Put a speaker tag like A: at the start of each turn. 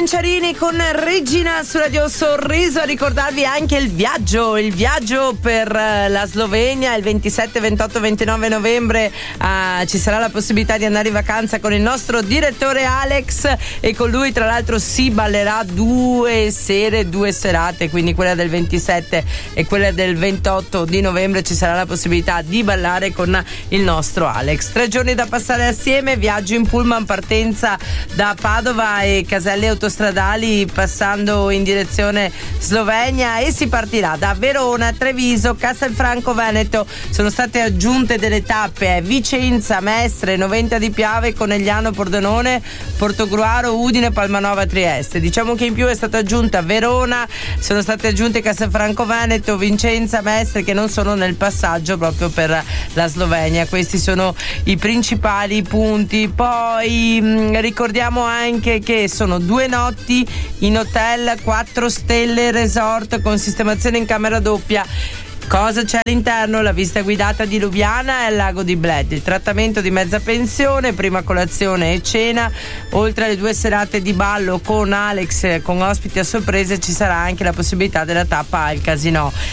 A: Cenciarini con Regina su Radio Sorriso, a ricordarvi anche il viaggio per la Slovenia il 27, 28, 29 novembre. Ci sarà la possibilità di andare in vacanza con il nostro direttore Alex, e con lui tra l'altro si ballerà 2 serate, quindi quella del 27 e quella del 28 di novembre. Ci sarà la possibilità di ballare con il nostro Alex. 3 giorni da passare assieme, viaggio in pullman, partenza da Padova e caselli autostradali passando in direzione Slovenia, e si partirà da Verona, Treviso, Castelfranco Veneto. Sono state aggiunte delle tappe: Vicenza, Mestre, Noventa di Piave, Conegliano, Pordenone, Portogruaro, Udine, Palmanova, Trieste. Diciamo che in più è stata aggiunta Verona, sono state aggiunte Castelfranco Veneto, Vicenza, Mestre, che non sono nel passaggio proprio per la Slovenia. Questi sono i principali punti. Poi ricordiamo anche che sono 2 notti in hotel 4 stelle resort con sistemazione in camera doppia. Cosa c'è all'interno? La visita guidata di Lubiana e al lago di Bled, il trattamento di mezza pensione, prima colazione e cena, oltre alle 2 serate di ballo con Alex, con ospiti a sorpresa. Ci sarà anche la possibilità della tappa al casino.